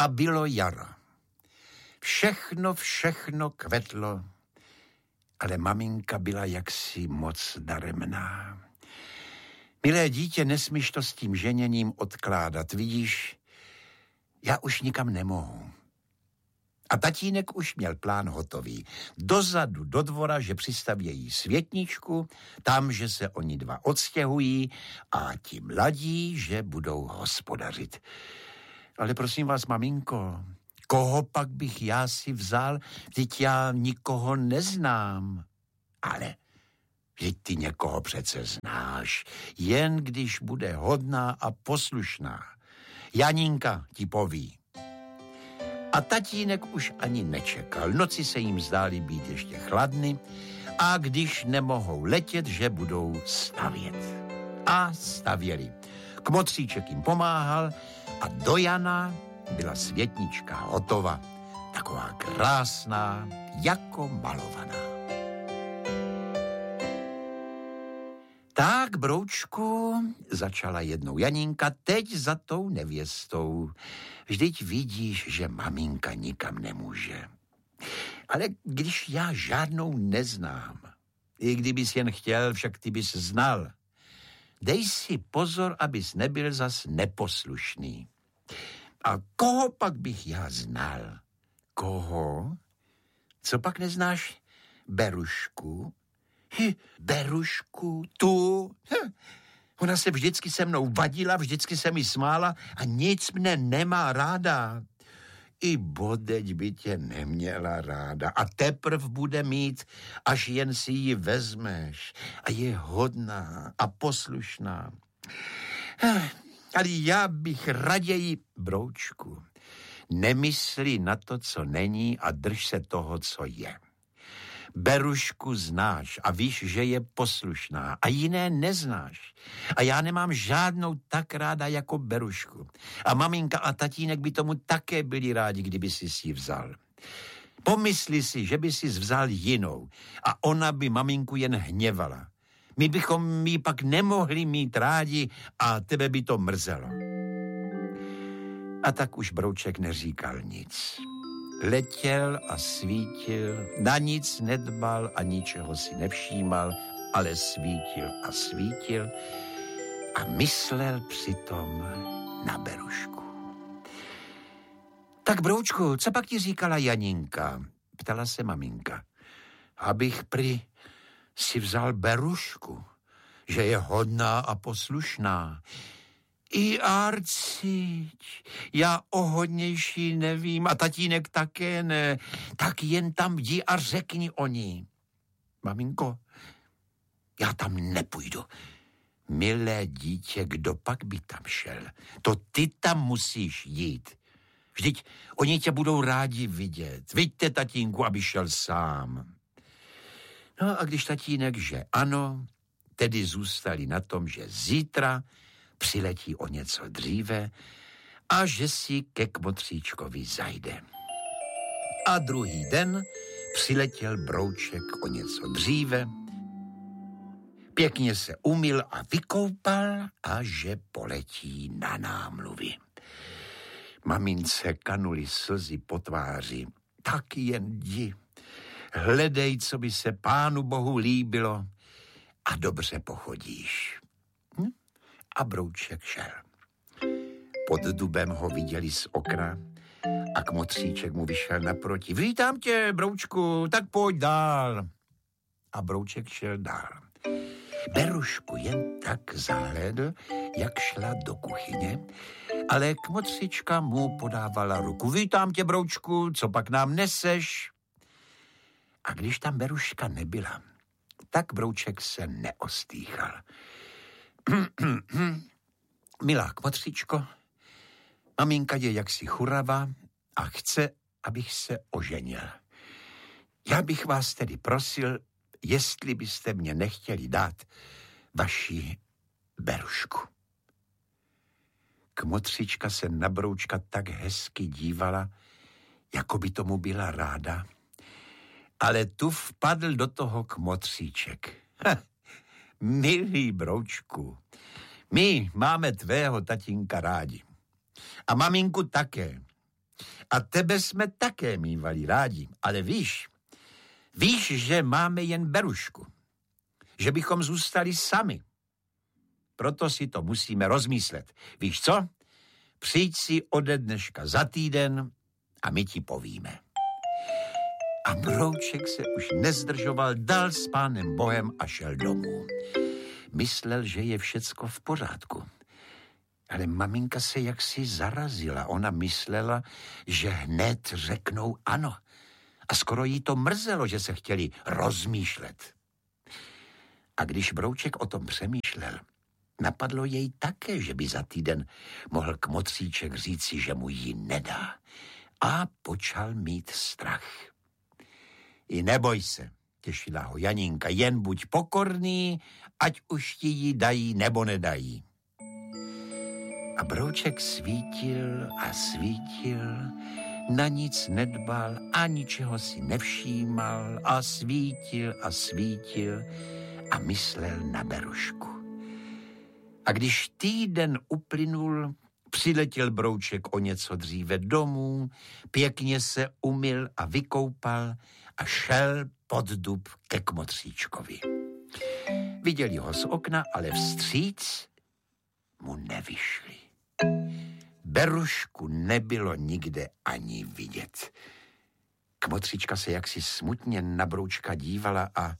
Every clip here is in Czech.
A bylo jaro. Všechno kvetlo, ale maminka byla jaksi moc daremná. Milé dítě, nesmíš to s tím ženěním odkládat, vidíš, já už nikam nemohu. A tatínek už měl plán hotový. Dozadu do dvora, že přistavějí světničku, tam, že se oni dva odstěhují a ti mladí, že budou hospodařit. Ale prosím vás, maminko, koho pak bych já si vzal? Vždyť já nikoho neznám. Ale vždyť ty někoho přece znáš, jen když bude hodná a poslušná. Janinka ti poví. A tatínek už ani nečekal. Noci se jim zdály být ještě chladny a když nemohou letět, že budou stavět. A stavěli. Kmotříček jim pomáhal a do Jana byla světnička hotova. Taková krásná, jako malovaná. Tak, broučku, začala jednou Janinka, teď za tou nevěstou. Vždyť vidíš, že maminka nikam nemůže. Ale když já žádnou neznám, i kdybys jen chtěl, však ty bys znal. Dej si pozor, abys nebyl zas neposlušný. A koho pak bych já znal? Koho? Co pak neznáš? Berušku? Berušku, tu? Ona se vždycky se mnou vadila, vždycky se mi smála a nic mne nemá ráda. I bodeď by tě neměla ráda a teprv bude mít, až jen si ji vezmeš a je hodná a poslušná. Ale já bych raději, broučku, nemysli na to, co není a drž se toho, co je. Berušku znáš a víš, že je poslušná a jiné neznáš. A já nemám žádnou tak ráda jako Berušku. A maminka a tatínek by tomu také byli rádi, kdyby si ji vzal. Pomysli si, že by si vzal jinou a ona by maminku jen hněvala. My bychom ji pak nemohli mít rádi a tebe by to mrzelo. A tak už brouček neříkal nic. Letěl a svítil, na nic nedbal a ničeho si nevšímal, ale svítil a svítil a myslel přitom na Berušku. Tak, broučku, co pak ti říkala Janinka? Ptala se maminka. Abych prý si vzal Berušku, že je hodná a poslušná. I Arciť, já o hodnější nevím a tatínek také ne, tak jen tam jdi a řekni o ní. Maminko, já tam nepůjdu. Milé dítě, kdo pak by tam šel? To ty tam musíš jít. Vždyť oni tě budou rádi vidět. Vidíte, tatínku, aby šel sám. No a když tatínek, že ano, tedy zůstali na tom, že zítra přiletí o něco dříve a že si ke Kmotříčkovi zajde. A druhý den přiletěl brouček o něco dříve, pěkně se umyl a vykoupal a že poletí na námluvy. Mamince kanuly slzy po tváři. Tak jen jdi. Hledej, co by se Pánu Bohu líbilo a dobře pochodíš. A brouček šel. Pod dubem ho viděli z okna a Kmotříček mu vyšel naproti. Vítám tě, broučku, tak pojď dál. A brouček šel dál. Berušku jen tak zahlédl, jak šla do kuchyně, ale Kmotříčka mu podávala ruku. Vítám tě, broučku, co pak nám neseš? A když tam Beruška nebyla, tak brouček se neostýchal. Milá Kmotříčko, maminka je jaksi churava a chce, abych se oženil. Já bych vás tedy prosil, jestli byste mě nechtěli dát vaši Berušku. Kmotříčka se na broučka tak hezky dívala, jako by tomu byla ráda, ale tu vpadl do toho Kmotříček. Milý broučku, my máme tvého tatínka rádi. A maminku také. A tebe jsme také mívali rádi, ale víš, že máme jen Berušku, že bychom zůstali sami. Proto si to musíme rozmyslet. Víš co? Přijď si ode dneška za týden a my ti povíme. A Brouček se už nezdržoval, dal s Pánem Bohem a šel domů. Myslel, že je všecko v pořádku. Ale maminka se jaksi zarazila. Ona myslela, že hned řeknou ano. A skoro jí to mrzelo, že se chtěli rozmýšlet. A když Brouček o tom přemýšlel, napadlo jej také, že by za týden mohl Kmotříček říci, že mu ji nedá. A počal mít strach. I neboj se, těšila ho Janinka, jen buď pokorný, ať už ti ji dají nebo nedají. A Brouček svítil a svítil, na nic nedbal a ničeho si nevšímal a svítil a myslel na Berušku. A když týden uplynul, přiletěl Brouček o něco dříve domů, pěkně se umyl a vykoupal a šel pod dub ke Kmotříčkovi. Viděli ho z okna, ale vstříc mu nevyšli. Berušku nebylo nikde ani vidět. Kmotříčka se jaksi smutně na Broučka dívala a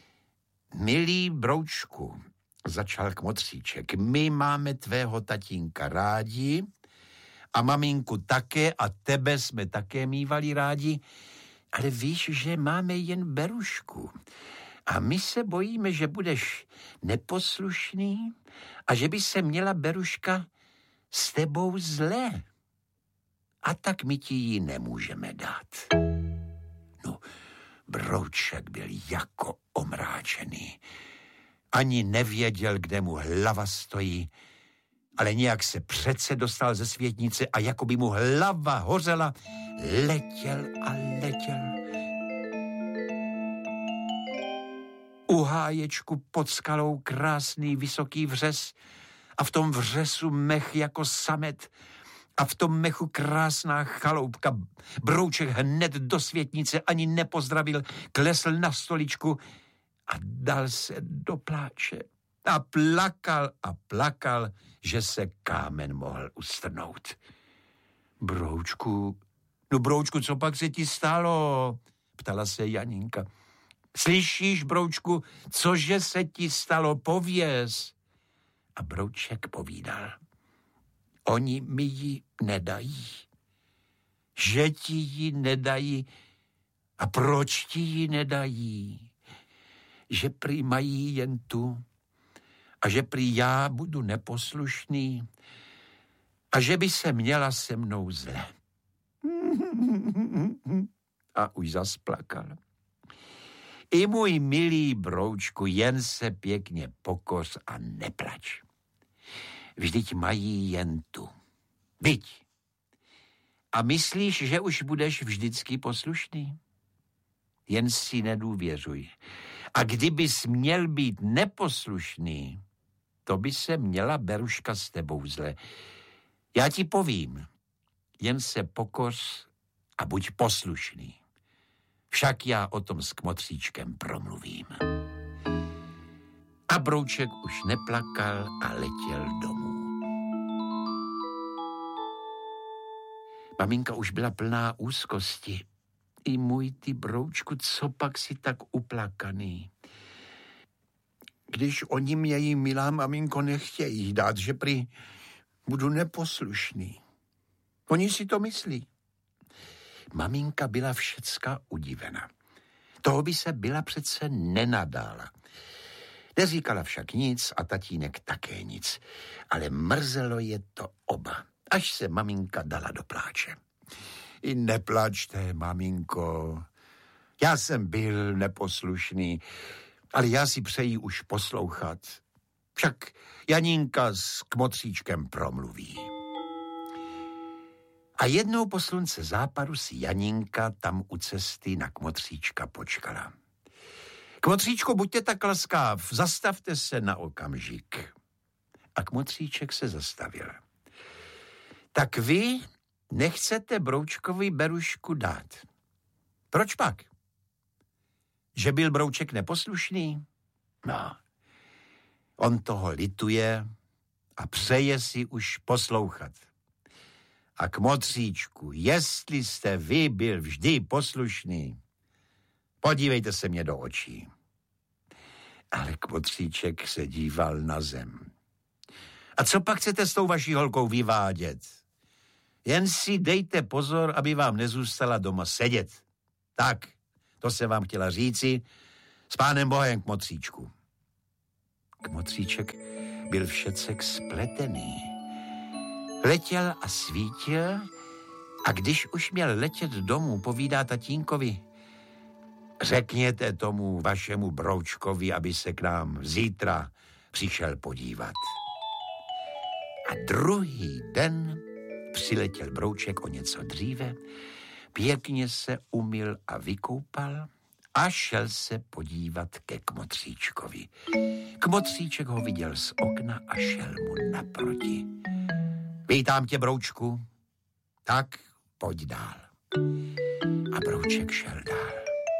milý Broučku, začal Kmotříček, my máme tvého tatínka rádi a maminku také a tebe jsme také mívali rádi, ale víš, že máme jen Berušku a my se bojíme, že budeš neposlušný a že by se měla Beruška s tebou zlé. A tak my ti ji nemůžeme dát. No, Brouček byl jako omráčený. Ani nevěděl, kde mu hlava stojí, ale nějak se přece dostal ze světnice a jako by mu hlava hořela, letěl a letěl. U háječku pod skalou krásný vysoký vřes a v tom vřesu mech jako samet a v tom mechu krásná chaloupka. Brouček hned do světnice ani nepozdravil, klesl na stoličku a dal se do pláče. A plakal, že se kámen mohl ustrnout. Broučku, co pak se ti stalo? Ptala se Janinka. Slyšíš, Broučku, cože se ti stalo, pověz. A Brouček povídal. Oni mi ji nedají. Že ti ji nedají. A proč ti ji nedají? Že prý mají jen tu a že prý já budu neposlušný a že by se měla se mnou zle. A už zas plakal. I můj milý Broučku, jen se pěkně pokoř a neplač. Vždyť mají jen tu. Viď. A myslíš, že už budeš vždycky poslušný? Jen si nedůvěřuj. A kdybys měl být neposlušný, to by se měla Beruška s tebou zle. Já ti povím, jen se pokoř a buď poslušný. Však já o tom s Kmotříčkem promluvím. A Brouček už neplakal a letěl domů. Maminka už byla plná úzkosti. I můj ty, Broučku, co pak si tak uplakaný? Když oni mě jí, milá maminko, nechtějí dát, že prý budu neposlušný. Oni si to myslí. Maminka byla všecka udivena. Toho by se byla přece nenadála. Neříkala však nic a tatínek také nic, ale mrzelo je to oba, až se maminka dala do pláče. I neplačte, maminko. Já jsem byl neposlušný, ale já si přeji už poslouchat. Však Janinka s Kmotříčkem promluví. A jednou po slunce západu si Janinka tam u cesty na Kmotříčka počkala. Kmotříčko, buďte tak laskav, zastavte se na okamžik. A Kmotříček se zastavil. Tak vy nechcete Broučkovi Berušku dát. Proč pak? Že byl Brouček neposlušný? No, on toho lituje a přeje si už poslouchat. A Kmotříčku, jestli jste vy byl vždy poslušný, podívejte se mě do očí. Ale Kmotříček se díval na zem. A co pak chcete s tou vaší holkou vyvádět? Jen si dejte pozor, aby vám nezůstala doma sedět. Tak, to se vám chtěla říci. S pánem Bohem, Kmotříčku. Kmotříček byl všecek spletený. Letěl a svítil a když už měl letět domů, povídá tatínkovi: řekněte tomu vašemu Broučkovi, aby se k nám zítra přišel podívat. A druhý den přiletěl Brouček o něco dříve, pěkně se umyl a vykoupal a šel se podívat ke Kmotříčkovi. Kmotříček ho viděl z okna a šel mu naproti. Vítám tě, Broučku. Tak, pojď dál. A Brouček šel dál.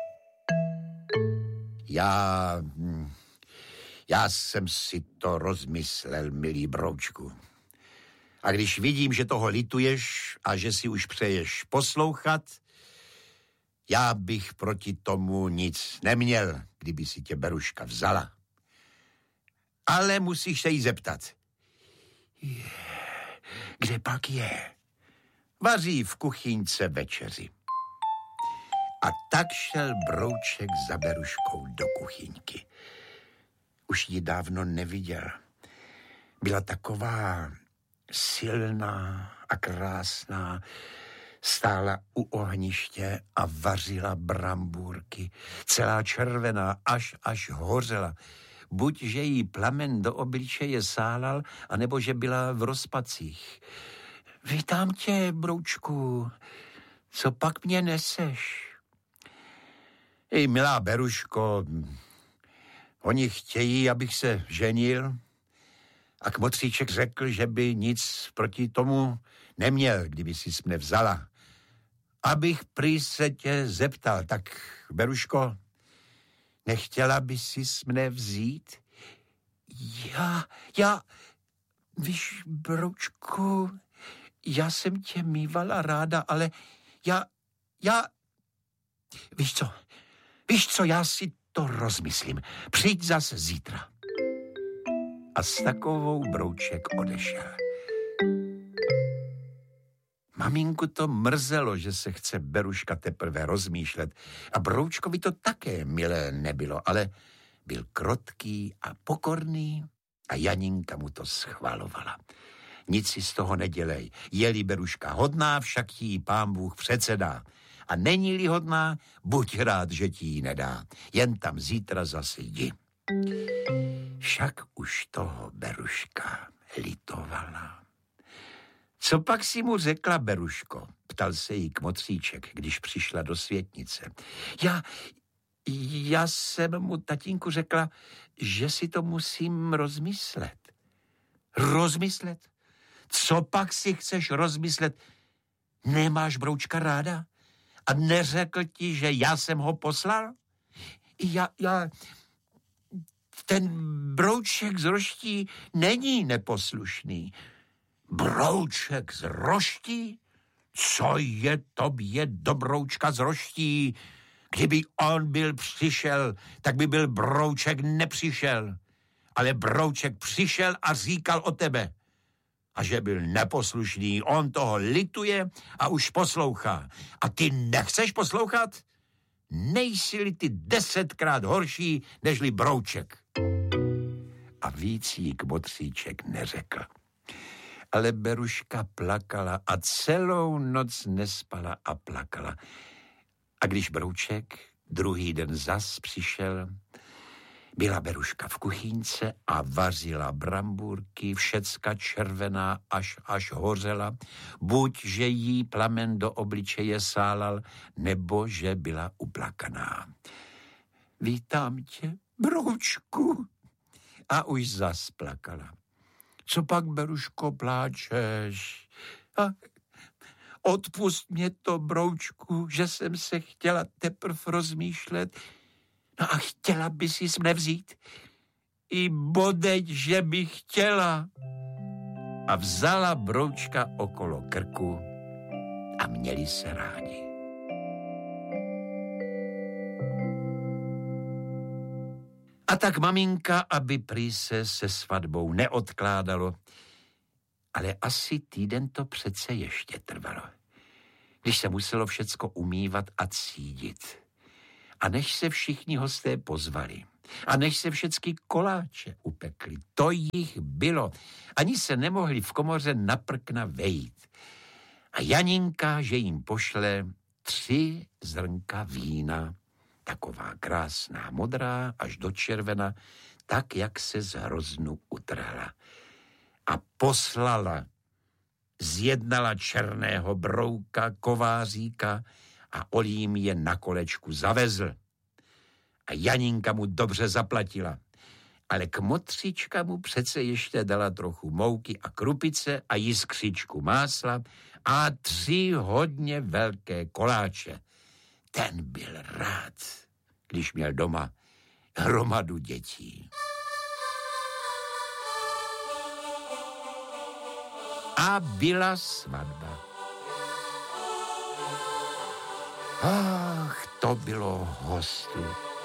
Já jsem si to rozmyslel, milý Broučku. A když vidím, že toho lituješ a že si už přeješ poslouchat, já bych proti tomu nic neměl, kdyby si tě Beruška vzala. Ale musíš se jí zeptat. Kde pak je? Vaří v kuchyňce večeři. A tak šel Brouček za Beruškou do kuchyňky. Už ji dávno neviděl. Byla taková silná a krásná, stála u ohniště a vařila brambůrky. Celá červená, až hořela. Buď, že jí plamen do obličeje sálal, anebo že byla v rozpacích. Vítám tě, Broučku. Co pak mě neseš? Ej, milá Beruško, oni chtějí, abych se ženil, a Kmotříček řekl, že by nic proti tomu neměl, kdyby si mne vzala. Abych prý se tě zeptal, tak Beruško, nechtěla by si mne vzít? Víš, Broučku, já jsem tě mývala ráda, ale víš co, já si to rozmyslím. Přijď zas zítra. A s takovou Brouček odešel. Maminku to mrzelo, že se chce Beruška teprve rozmýšlet a Broučkovi to také milé nebylo, ale byl krotký a pokorný a Janinka mu to schvalovala. Nic si z toho nedělej. Je-li Beruška hodná, však jí pán Bůh předsedá. A není-li hodná, buď rád, že ti ji nedá. Jen tam zítra zase jdi. Však už toho Beruška litovala. Co pak si mu řekla, Beruško? Ptal se jí Kmotříček, když přišla do světnice. Já jsem mu, tatínku, řekla, že si to musím rozmyslet. Rozmyslet? Co pak si chceš rozmyslet? Nemáš Broučka ráda? A neřekl ti, že já jsem ho poslal? Ten Brouček z Roští není neposlušný. Brouček z Roští? Co je tobě do Broučka z Roští? Kdyby on byl přišel, tak by byl Brouček nepřišel. Ale Brouček přišel a říkal o tebe. A že byl neposlušný, on toho lituje a už poslouchá. A ty nechceš poslouchat? Nejsi-li ty 10krát horší, nežli Brouček. A víc jí Kmotříček neřekl. Ale Beruška plakala a celou noc nespala a plakala. A když Brouček druhý den zas přišel, byla Beruška v kuchýnce a vařila brambůrky, všecka červená, až hořela, buď, že jí plamen do obličeje sálal, nebo že byla uplakaná. Vítám tě, Broučku. A už zas plakala. Co pak, Beruško, pláčeš? Odpust mě to, broučku, že jsem se chtěla teprv rozmýšlet. No a chtěla by si mne vzít? I bodeď, že bych chtěla. A vzala broučka okolo krku a měli se rádi. A tak maminka, aby prý se svatbou neodkládalo, ale asi týden to přece ještě trvalo, když se muselo všecko umývat a cídit. A než se všichni hosté pozvali, a než se všechny koláče upekly, to jich bylo. Ani se nemohli v komoře na prkna vejít. A Janinka, že jim pošle 3 zrnka vína, taková krásná modrá až do červena, tak, jak se z hroznu utrhla. A poslala, zjednala černého brouka, kováříka a Olím je na kolečku zavezl. A Janinka mu dobře zaplatila. Ale kmotříčka mu přece ještě dala trochu mouky a krupice a jiskřičku másla a 3 hodně velké koláče. Ten byl rád, když měl doma hromadu dětí. A byla svatba. Ach, to bylo hostů.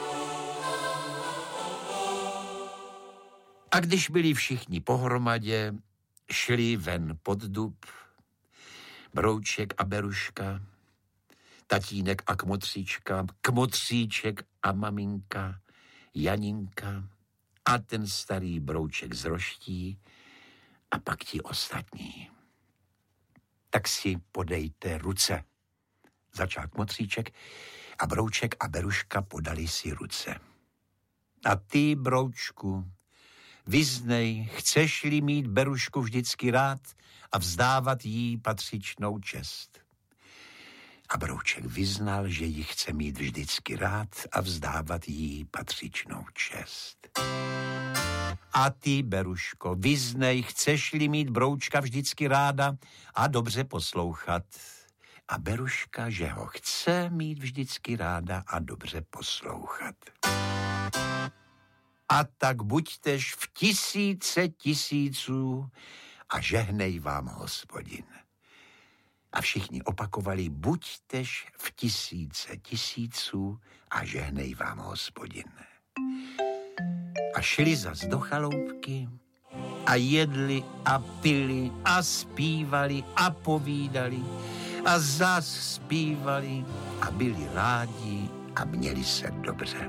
A když byli všichni pohromadě, šli ven pod dub, brouček a beruška, tatínek a kmotříčka, kmotříček a maminka, Janinka a ten starý brouček z roští a pak ti ostatní. Tak si podejte ruce, začal kmotříček a brouček a beruška podali si ruce. A ty, broučku, vyznej, chceš-li mít berušku vždycky rád a vzdávat jí patřičnou čest. A brouček vyznal, že ji chce mít vždycky rád a vzdávat jí patřičnou čest. A ty, beruško, vyznej, chceš-li mít broučka vždycky ráda a dobře poslouchat. A beruška, že ho chce mít vždycky ráda a dobře poslouchat. A tak buďtež v 1000 tisíců a žehnej vám Hospodin. A všichni opakovali, buďtež v 1000 tisíců a žehnej vám Hospodin. A šli zas do chaloupky a jedli a pili a zpívali a povídali a zas zpívali a byli rádi a měli se dobře.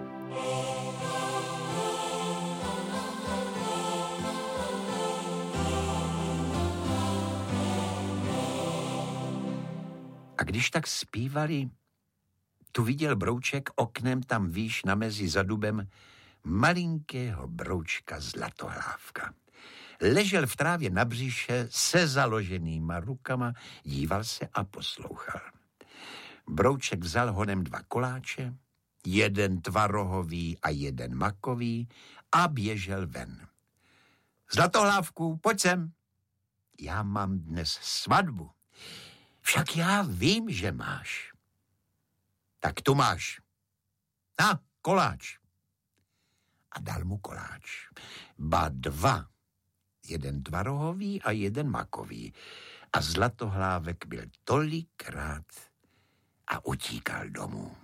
A když tak zpívali, tu viděl brouček oknem tam výš na mezi za dubem malinkého broučka Zlatohlávka. Ležel v trávě na břiše se založenýma rukama, díval se a poslouchal. Brouček vzal honem 2 koláče, 1 tvarohový a 1 makový a běžel ven. Zlatohlávku, pojď sem. Já mám dnes svatbu. Však já vím, že máš. Tak tu máš. A koláč. A dal mu koláč. Ba 2. 1 tvarohový a 1 makový. A Zlatohlávek byl tolikrát a utíkal domů.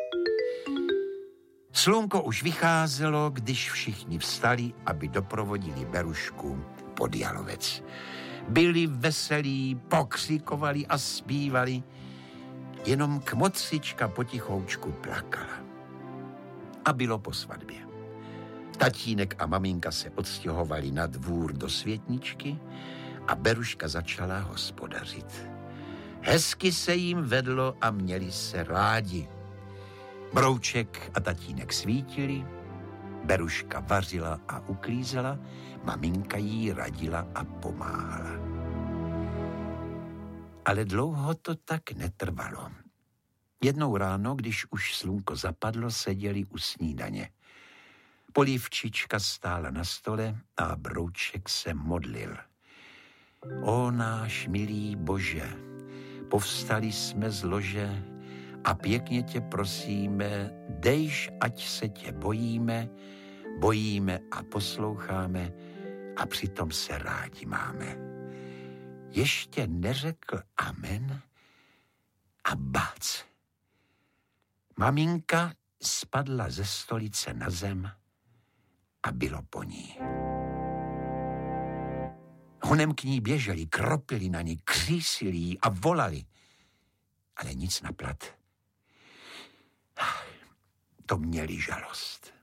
Slunko už vycházelo, když všichni vstali, aby doprovodili berušku pod jalovec. Byli veselí, pokřikovali a zpívali, jenom kmotřička potichoučku plakala. A bylo po svatbě. Tatínek a maminka se odstěhovali na dvůr do Světničky a beruška začala hospodařit. Hezky se jim vedlo a měli se rádi. Brouček a tatínek svítili, beruška vařila a uklízela, maminka jí radila a pomáhala. Ale dlouho to tak netrvalo. Jednou ráno, když už slunko zapadlo, seděli u snídaně. Polívčička stála na stole a brouček se modlil. O náš milý Bože, Povstali jsme z lože a pěkně tě prosíme, dejš, ať se tě bojíme a posloucháme a přitom se rádi máme. Ještě neřekl amen a bác. Maminka spadla ze stolice na zem a bylo po ní. Honem k ní běželi, kropili na ní, křísili jí a volali, ale nic na plat. To měli žalost.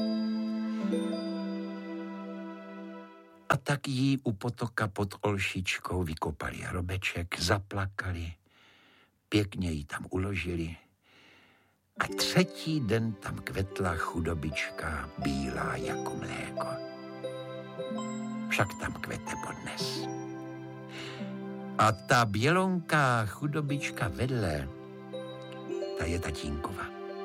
A tak jí u potoka pod Olšičkou vykopali hrobeček, zaplakali, pěkně ji tam uložili a 3. den tam kvetla chudobička bílá jako mléko. Však tam kvete podnes. A ta bělonká chudobička vedle, ta je tatínkova.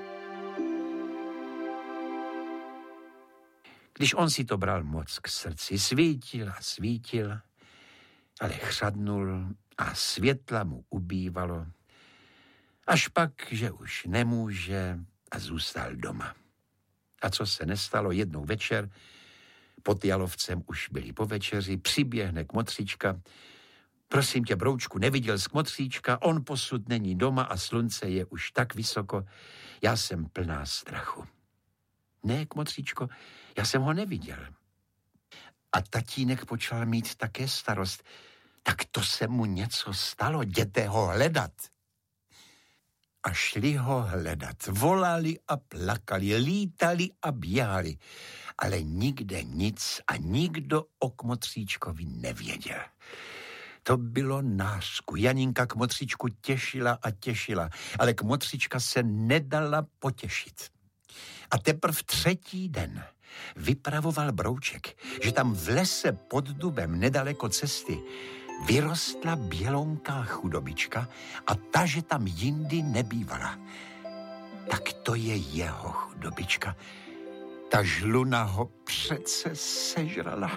Když on si to bral moc k srdci, svítil, ale chřadnul a světla mu ubývalo, až pak, že už nemůže a zůstal doma. A co se nestalo, jednou večer, pod Jalovcem už byli po večeři, přiběhne kmotříčka. Prosím tě, broučku, neviděl jsi kmotříčka, on posud není doma a slunce je už tak vysoko, já jsem plná strachu. Ne, kmotříčko, já jsem ho neviděl. A tatínek počal mít také starost. Tak to se mu něco stalo, jděte ho hledat. A šli ho hledat, volali a plakali, lítali a běhali, ale nikde nic a nikdo o kmotříčkovi nevěděl. To bylo nářku. Janinka kmotříčku těšila a těšila, ale kmotříčka se nedala potěšit. A teprv 3. den vypravoval brouček, že tam v lese pod dubem nedaleko cesty vyrostla bělonká chudobička a ta, že tam jindy nebývala. Tak to je jeho chudobička. Ta žluna ho přece sežrala.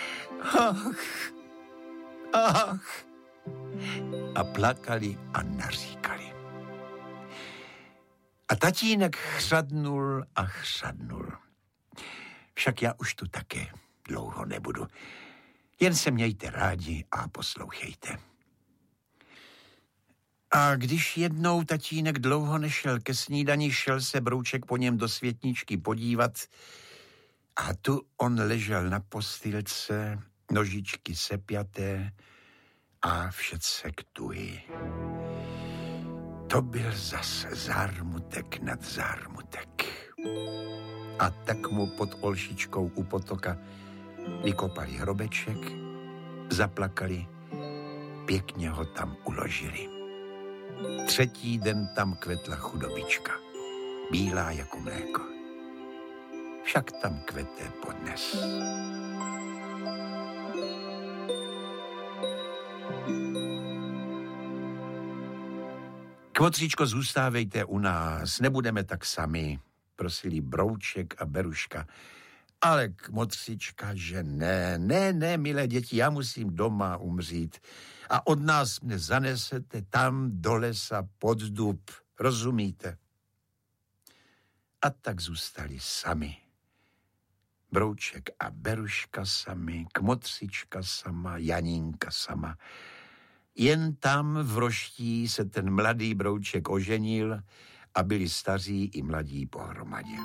Ach. A plakali a naříkali. A tatínek chřadnul a chřadnul. Však já už tu také dlouho nebudu. Jen se mějte rádi a poslouchejte. A když jednou tatínek dlouho nešel ke snídani, šel se brouček po něm do světničky podívat a tu on ležel na postýlce, nožičky sepjaté a všece k tuji. To byl zase zármutek nad zármutek. A tak mu pod Olšičkou u potoka vykopali hrobeček, zaplakali, pěkně ho tam uložili. 3. den tam kvetla chudobička, bílá jako mléko. Však tam kvete podnes. Kmotříčko, zůstávejte u nás, nebudeme tak sami, prosili Brouček a Beruška. Ale kmotříčka, že ne, milé děti, já musím doma umřít. A od nás mne zanesete tam do lesa pod dub, rozumíte? A tak zůstali sami. Brouček a Beruška sami, kmotříčka sama, Janinka sama. Jen tam v Roští se ten mladý Brouček oženil a byli staří i mladí pohromadě.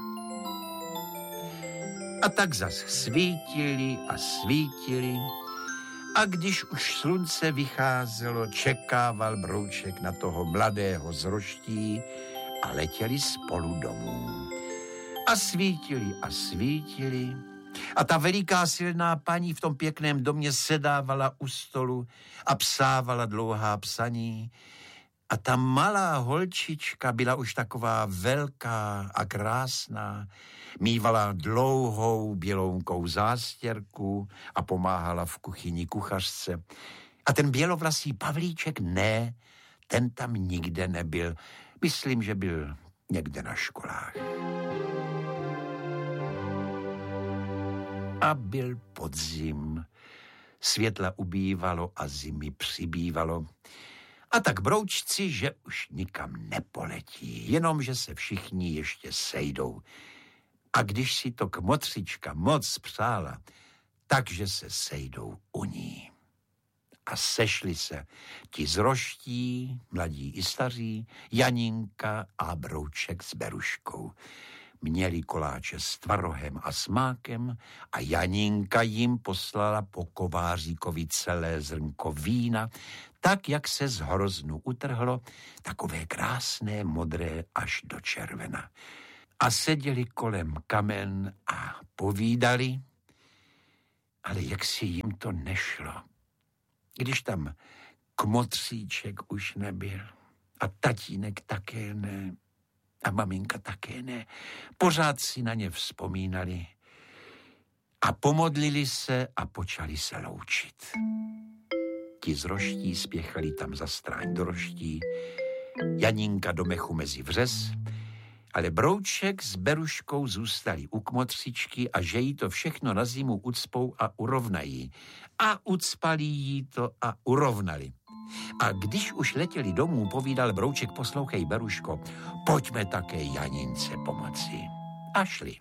A tak zas svítili a svítili a když už slunce vycházelo, čekával Brouček na toho mladého z Roští a letěli spolu domů. A svítili a ta veliká silná paní v tom pěkném domě sedávala u stolu a psávala dlouhá psaní. A ta malá holčička byla už taková velká a krásná, mívala dlouhou bělounkou zástěrku a pomáhala v kuchyni kuchařce. A ten bělovlasý Pavlíček, ne, ten tam nikde nebyl. Myslím, že byl někde na školách. A byl podzim. Světla ubývalo a zimy přibývalo. A tak broučci, že už nikam nepoletí, jenom že se všichni ještě sejdou. A když si to kmotřička moc přála, takže se sejdou u ní. A sešli se ti z Roští, mladí i staří, Janinka a brouček s Beruškou. Měli koláče s tvarohem a s mákem a Janinka jim poslala po kováříkovi celé zrnko vína, tak, jak se z horoznu utrhlo, takové krásné, modré až do červena. A seděli kolem kamen a povídali, ale jak si jim to nešlo, když tam kmotříček už nebyl a tatínek také ne a maminka také ne. Pořád si na ně vzpomínali a pomodlili se a počali se loučit. Ti z Roští spěchali tam za stráň do Roští, Janinka do mechu mezi vřez, ale brouček s Beruškou zůstali u kmotřičky a že jí to všechno na zimu ucpou a urovnají. A ucpali jí to a urovnali. A když už letěli domů, povídal brouček: poslouchej, Beruško, pojďme také Janince pomoci. A šli.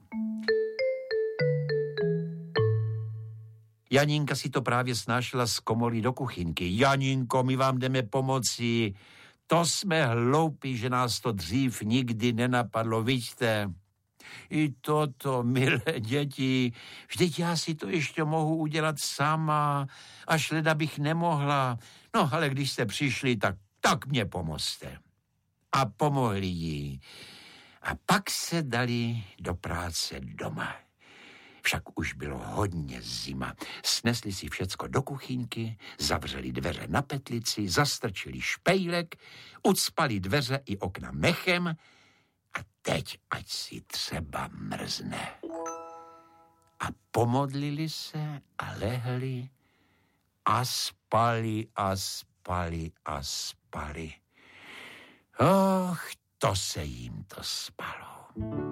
Janinka si to právě snášela z komory do kuchynky. Janinko, my vám jdeme pomoci. To jsme hloupí, že nás to dřív nikdy nenapadlo, vidíte. I toto, milé děti, vždyť já si to ještě mohu udělat sama, až leda bych nemohla. No, ale když jste přišli, tak mě pomozte. A pomohli jí. A pak se dali do práce doma. Však už bylo hodně zima. Snesli si všecko do kuchyňky, zavřeli dveře na petlici, zastrčili špejlek, ucpali dveře i okna mechem a teď ať si třeba mrzne. A pomodlili se a lehli a spali a spali a spali. Och, to se jim to spalo.